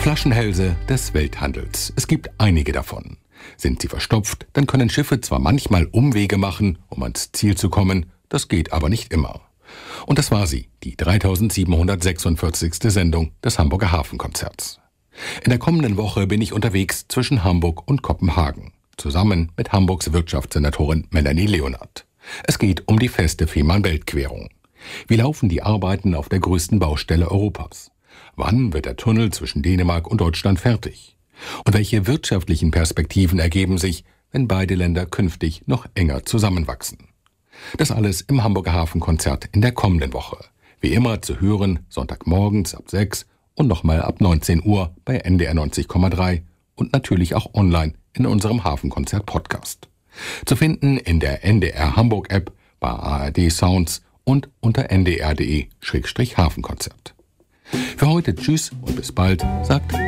Flaschenhälse des Welthandels. Es gibt einige davon. Sind sie verstopft, dann können Schiffe zwar manchmal Umwege machen, um ans Ziel zu kommen, das geht aber nicht immer. Und das war sie, die 3746. Sendung des Hamburger Hafenkonzerts. In der kommenden Woche bin ich unterwegs zwischen Hamburg und Kopenhagen, zusammen mit Hamburgs Wirtschaftssenatorin Melanie Leonard. Es geht um die feste Fehmarn-Belt-Querung. Wie laufen die Arbeiten auf der größten Baustelle Europas? Wann wird der Tunnel zwischen Dänemark und Deutschland fertig? Und welche wirtschaftlichen Perspektiven ergeben sich, wenn beide Länder künftig noch enger zusammenwachsen? Das alles im Hamburger Hafenkonzert in der kommenden Woche. Wie immer zu hören, Sonntagmorgens ab 6 und nochmal ab 19 Uhr bei NDR 90,3 und natürlich auch online in unserem Hafenkonzert-Podcast. Zu finden in der NDR Hamburg-App, bei ARD Sounds und unter ndr.de/Hafenkonzert. Für heute tschüss und bis bald, sagt